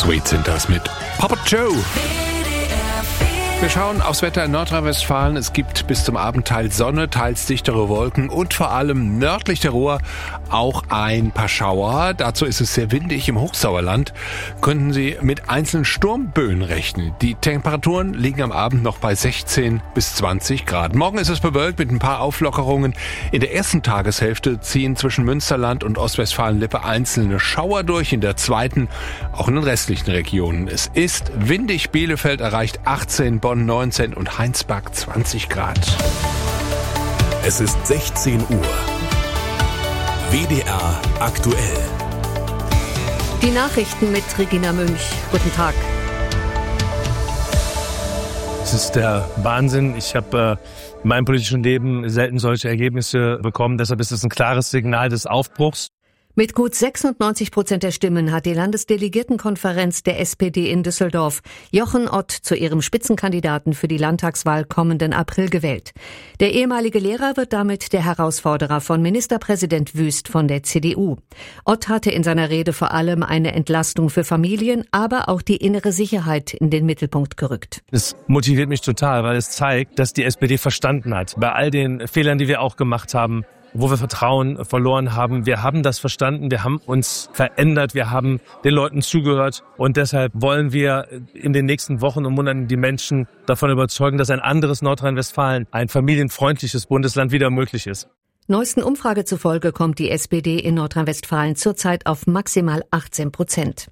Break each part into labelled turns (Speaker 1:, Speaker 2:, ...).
Speaker 1: Sweet sind das mit Papa Joe. Wir schauen aufs Wetter in Nordrhein-Westfalen. Es gibt bis zum Abend teils Sonne, teils dichtere Wolken und vor allem nördlich der Ruhr auch ein paar Schauer. Dazu ist es sehr windig. Im Hochsauerland könnten Sie mit einzelnen Sturmböen rechnen. Die Temperaturen liegen am Abend noch bei 16 bis 20 Grad. Morgen ist es bewölkt mit ein paar Auflockerungen. In der ersten Tageshälfte ziehen zwischen Münsterland und Ostwestfalen-Lippe einzelne Schauer durch. In der zweiten auch in den restlichen Regionen. Es ist windig. Bielefeld erreicht 18, Bonn 19 und Heinsberg 20 Grad.
Speaker 2: Es ist 16 Uhr. WDR aktuell.
Speaker 3: Die Nachrichten mit Regina Münch. Guten Tag.
Speaker 4: Es ist der Wahnsinn. Ich habe in meinem politischen Leben selten solche Ergebnisse bekommen. Deshalb ist es ein klares Signal des Aufbruchs.
Speaker 3: Mit gut 96% der Stimmen hat die Landesdelegiertenkonferenz der SPD in Düsseldorf Jochen Ott zu ihrem Spitzenkandidaten für die Landtagswahl kommenden April gewählt. Der ehemalige Lehrer wird damit der Herausforderer von Ministerpräsident Wüst von der CDU. Ott hatte in seiner Rede vor allem eine Entlastung für Familien, aber auch die innere Sicherheit in den Mittelpunkt gerückt.
Speaker 4: Es motiviert mich total, weil es zeigt, dass die SPD verstanden hat. Bei all den Fehlern, die wir auch gemacht haben, wo wir Vertrauen verloren haben. Wir haben das verstanden, wir haben uns verändert, wir haben den Leuten zugehört und deshalb wollen wir in den nächsten Wochen und Monaten die Menschen davon überzeugen, dass ein anderes Nordrhein-Westfalen, ein familienfreundliches Bundesland wieder möglich ist.
Speaker 3: Neuesten Umfrage zufolge kommt die SPD in Nordrhein-Westfalen zurzeit auf maximal 18%.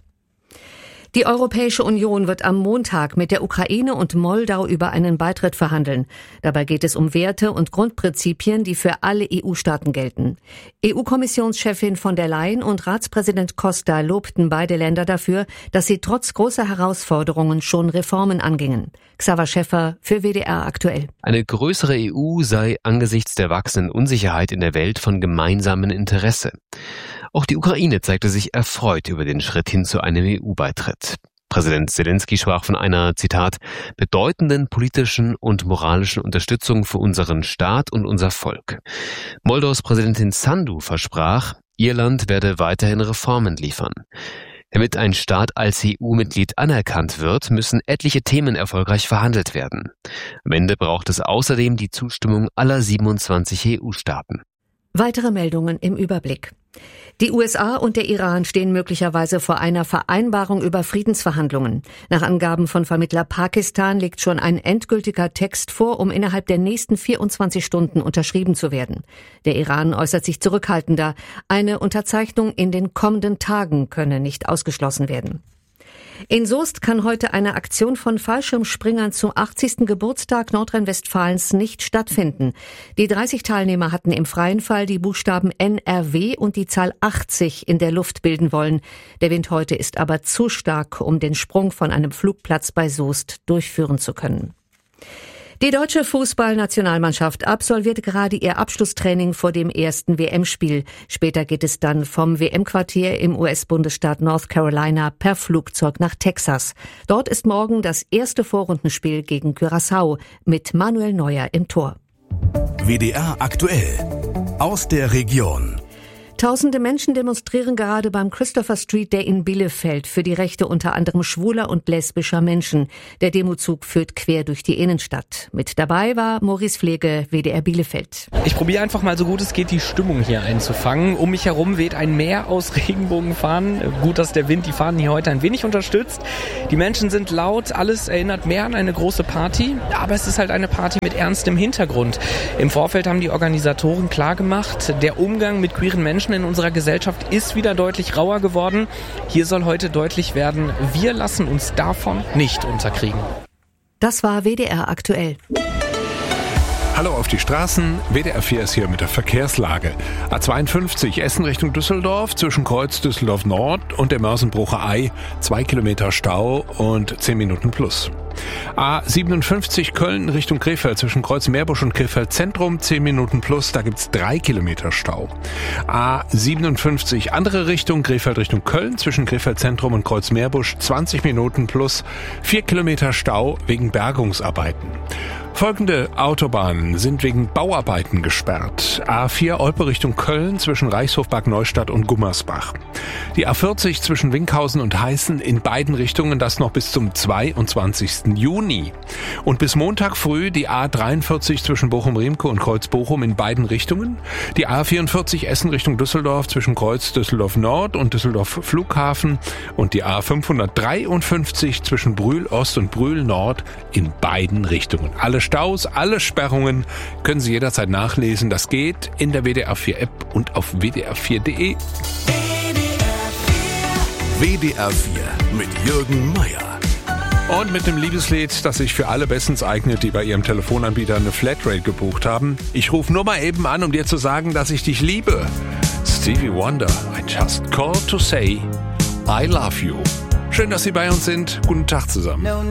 Speaker 3: Die Europäische Union wird am Montag mit der Ukraine und Moldau über einen Beitritt verhandeln. Dabei geht es um Werte und Grundprinzipien, die für alle EU-Staaten gelten. EU-Kommissionschefin von der Leyen und Ratspräsident Costa lobten beide Länder dafür, dass sie trotz großer Herausforderungen schon Reformen angingen. Xaver Schäffer für WDR aktuell.
Speaker 5: Eine größere EU sei angesichts der wachsenden Unsicherheit in der Welt von gemeinsamem Interesse. Auch die Ukraine zeigte sich erfreut über den Schritt hin zu einem EU-Beitritt. Präsident Zelensky sprach von einer, Zitat, bedeutenden politischen und moralischen Unterstützung für unseren Staat und unser Volk. Moldaus Präsidentin Sandu versprach, ihr Land werde weiterhin Reformen liefern. Damit ein Staat als EU-Mitglied anerkannt wird, müssen etliche Themen erfolgreich verhandelt werden. Am Ende braucht es außerdem die Zustimmung aller 27 EU-Staaten.
Speaker 3: Weitere Meldungen im Überblick. Die USA und der Iran stehen möglicherweise vor einer Vereinbarung über Friedensverhandlungen. Nach Angaben von Vermittler Pakistan liegt schon ein endgültiger Text vor, um innerhalb der nächsten 24 Stunden unterschrieben zu werden. Der Iran äußert sich zurückhaltender. Eine Unterzeichnung in den kommenden Tagen könne nicht ausgeschlossen werden. In Soest kann heute eine Aktion von Fallschirmspringern zum 80. Geburtstag Nordrhein-Westfalens nicht stattfinden. Die 30 Teilnehmer hatten im freien Fall die Buchstaben NRW und die Zahl 80 in der Luft bilden wollen. Der Wind heute ist aber zu stark, um den Sprung von einem Flugplatz bei Soest durchführen zu können. Die deutsche Fußballnationalmannschaft absolviert gerade ihr Abschlusstraining vor dem ersten WM-Spiel. Später geht es dann vom WM-Quartier im US-Bundesstaat North Carolina per Flugzeug nach Texas. Dort ist morgen das erste Vorrundenspiel gegen Curaçao mit Manuel Neuer im Tor.
Speaker 2: WDR aktuell. Aus der Region.
Speaker 3: Tausende Menschen demonstrieren gerade beim Christopher Street Day in Bielefeld für die Rechte unter anderem schwuler und lesbischer Menschen. Der Demozug führt quer durch die Innenstadt. Mit dabei war Maurice Pflege, WDR Bielefeld.
Speaker 6: Ich probiere einfach mal so gut es geht, die Stimmung hier einzufangen. Um mich herum weht ein Meer aus Regenbogenfahnen. Gut, dass der Wind die Fahnen hier heute ein wenig unterstützt. Die Menschen sind laut, alles erinnert mehr an eine große Party. Aber es ist halt eine Party mit ernstem Hintergrund. Im Vorfeld haben die Organisatoren klargemacht, der Umgang mit queeren Menschen in unserer Gesellschaft ist wieder deutlich rauer geworden. Hier soll heute deutlich werden, wir lassen uns davon nicht unterkriegen.
Speaker 3: Das war WDR aktuell.
Speaker 1: Hallo auf die Straßen. WDR 4 ist hier mit der Verkehrslage. A52 Essen Richtung Düsseldorf zwischen Kreuz Düsseldorf Nord und der Mörsenbrucher Ei. 2 Kilometer Stau und 10 Minuten plus. A57 Köln Richtung Krefeld zwischen Kreuz Meerbusch und Krefeld Zentrum 10 Minuten plus, da gibt's 3 Kilometer Stau. A57 andere Richtung, Krefeld Richtung Köln zwischen Krefeld Zentrum und Kreuz Meerbusch 20 Minuten plus 4 Kilometer Stau wegen Bergungsarbeiten. Folgende Autobahnen sind wegen Bauarbeiten gesperrt. A4 Olpe Richtung Köln zwischen Reichshof, Bad Neustadt und Gummersbach. Die A40 zwischen Winkhausen und Heißen in beiden Richtungen, das noch bis zum 22. Juni. Und bis Montag früh die A43 zwischen Bochum-Riemke und Kreuz Bochum in beiden Richtungen. Die A44 Essen Richtung Düsseldorf zwischen Kreuz Düsseldorf Nord und Düsseldorf Flughafen. Und die A553 zwischen Brühl Ost und Brühl Nord in beiden Richtungen. Alle Staus, alle Sperrungen können Sie jederzeit nachlesen. Das geht in der WDR4-App und auf wdr4.de.
Speaker 2: WDR 4 mit Jürgen Meier.
Speaker 1: Und mit dem Liebeslied, das sich für alle bestens eignet, die bei ihrem Telefonanbieter eine Flatrate gebucht haben. Ich rufe nur mal eben an, um dir zu sagen, dass ich dich liebe. Stevie Wonder, I just called to say I love you. Schön, dass Sie bei uns sind. Guten Tag zusammen.